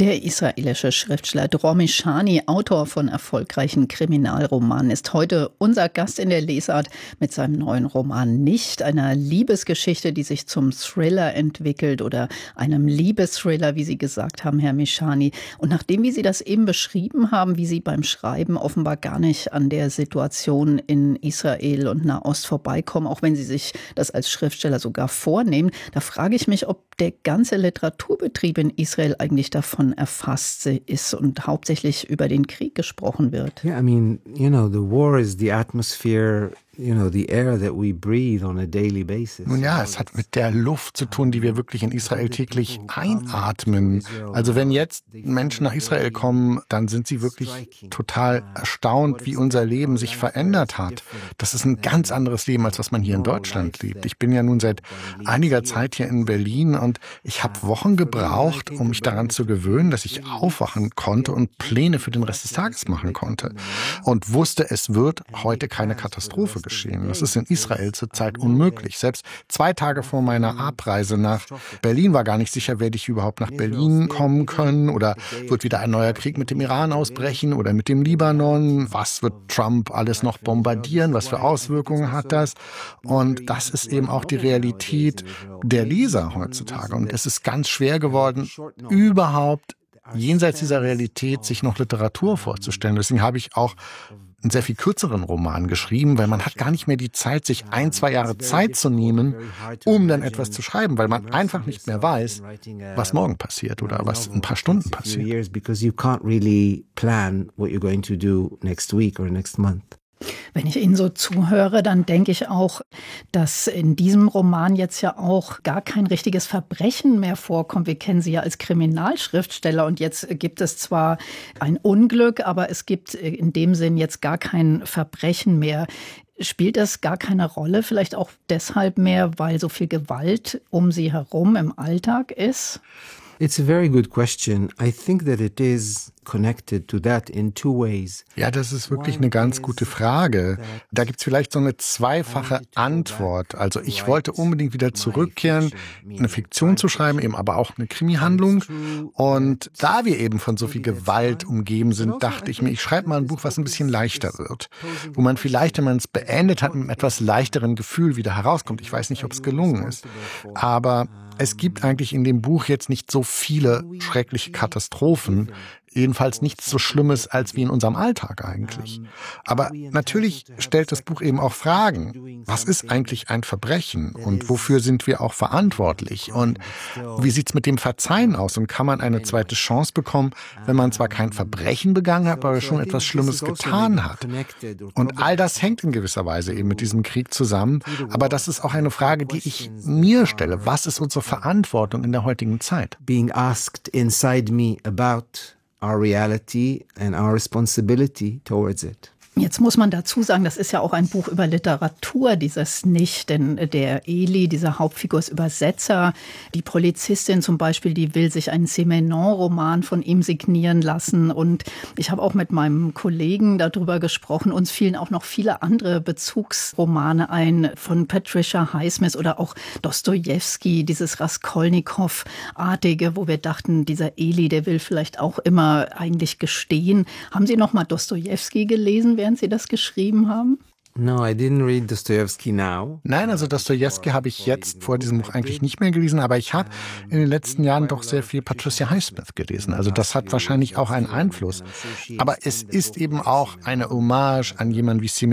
Der israelische Schriftsteller Dror Mishani, Autor von erfolgreichen Kriminalromanen, ist heute unser Gast in der Lesart mit seinem neuen Roman Nicht, einer Liebesgeschichte, die sich zum Thriller entwickelt oder einem Liebesthriller, wie Sie gesagt haben, Herr Mishani. Und nachdem, wie Sie das eben beschrieben haben, wie Sie beim Schreiben offenbar gar nicht an der Situation in Israel und Nahost vorbeikommen, auch wenn Sie sich das als Schriftsteller sogar vornehmen, da frage ich mich, ob der ganze Literaturbetrieb in Israel eigentlich davon erfasst ist und hauptsächlich über den Krieg gesprochen wird. Yeah, I mean, the war is the atmosphere, the air that we breathe on a daily basis. Nun ja, es hat mit der Luft zu tun, die wir wirklich in Israel täglich einatmen. Also wenn jetzt Menschen nach Israel kommen, dann sind sie wirklich total erstaunt, wie unser Leben sich verändert hat. Das ist ein ganz anderes Leben, als was man hier in Deutschland lebt. Ich bin ja nun seit einiger Zeit hier in Berlin und ich habe Wochen gebraucht, um mich daran zu gewöhnen, dass ich aufwachen konnte und Pläne für den Rest des Tages machen konnte. Und wusste, es wird heute keine Katastrophe geschehen. Das ist in Israel zurzeit unmöglich. Selbst 2 Tage vor meiner Abreise nach Berlin war gar nicht sicher, werde ich überhaupt nach Berlin kommen können oder wird wieder ein neuer Krieg mit dem Iran ausbrechen oder mit dem Libanon. Was wird Trump alles noch bombardieren? Was für Auswirkungen hat das? Und das ist eben auch die Realität der Leser heutzutage. Und es ist ganz schwer geworden, überhaupt jenseits dieser Realität sich noch Literatur vorzustellen. Deswegen habe ich auch einen sehr viel kürzeren Roman geschrieben, weil man hat gar nicht mehr die Zeit, sich 1-2 Jahre Zeit zu nehmen, um dann etwas zu schreiben, weil man einfach nicht mehr weiß, was morgen passiert oder was in ein paar Stunden passiert. Because you can't really plan what you're going to do next week or next month. Wenn ich Ihnen so zuhöre, dann denke ich auch, dass in diesem Roman jetzt ja auch gar kein richtiges Verbrechen mehr vorkommt. Wir kennen Sie ja als Kriminalschriftsteller und jetzt gibt es zwar ein Unglück, aber es gibt in dem Sinn jetzt gar kein Verbrechen mehr. Spielt das gar keine Rolle? Vielleicht auch deshalb mehr, weil so viel Gewalt um Sie herum im Alltag ist? It's a very good question. I think that it is connected to that in 2 ways. Ja, das ist wirklich eine ganz gute Frage. Da gibt's vielleicht so eine zweifache Antwort. Also ich wollte unbedingt wieder zurückkehren, eine Fiktion zu schreiben, eben aber auch eine Krimi-Handlung. Und da wir eben von so viel Gewalt umgeben sind, dachte ich mir, ich schreibe mal ein Buch, was ein bisschen leichter wird. Wo man vielleicht, wenn man es beendet hat, mit einem etwas leichteren Gefühl wieder herauskommt. Ich weiß nicht, ob es gelungen ist. Aber es gibt eigentlich in dem Buch jetzt nicht so viele schreckliche Katastrophen. Jedenfalls nichts so Schlimmes als wie in unserem Alltag eigentlich. Aber natürlich stellt das Buch eben auch Fragen. Was ist eigentlich ein Verbrechen? Und wofür sind wir auch verantwortlich? Und wie sieht's mit dem Verzeihen aus? Und kann man eine zweite Chance bekommen, wenn man zwar kein Verbrechen begangen hat, aber schon etwas Schlimmes getan hat? Und all das hängt in gewisser Weise eben mit diesem Krieg zusammen. Aber das ist auch eine Frage, die ich mir stelle. Was ist unsere Verantwortung in der heutigen Zeit? Being asked inside me about our reality and our responsibility towards it. Jetzt muss man dazu sagen, das ist ja auch ein Buch über Literatur, dieses Nicht, denn der Eli, dieser Hauptfigur, ist Übersetzer. Die Polizistin zum Beispiel, die will sich einen Simenon-Roman von ihm signieren lassen. Und ich habe auch mit meinem Kollegen darüber gesprochen. Uns fielen auch noch viele andere Bezugsromane ein, von Patricia Highsmith oder auch Dostojewski, dieses Raskolnikow-artige, wo wir dachten, dieser Eli, der will vielleicht auch immer eigentlich gestehen. Haben Sie noch mal Dostojewski gelesen, während Sie das geschrieben haben? No, I didn't read Dostoevsky now. Nein, also Dostojewski habe ich jetzt vor diesem Buch eigentlich nicht mehr gelesen, aber ich habe in den letzten Jahren doch sehr viel Patricia Highsmith gelesen. Also das hat wahrscheinlich auch einen Einfluss. Aber es ist eben auch eine Hommage an jemanden wie